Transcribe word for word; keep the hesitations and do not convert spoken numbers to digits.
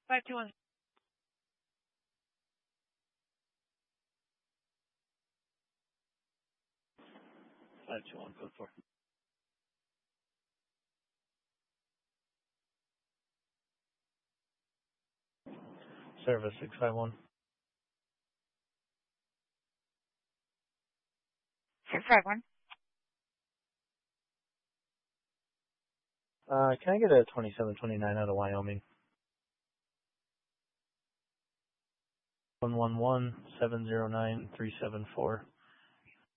five two one. five two one, code four. Service six five one. six five one. Uh, can I get a twenty-seven twenty-nine out of Wyoming? one one one seven zero nine three seven four.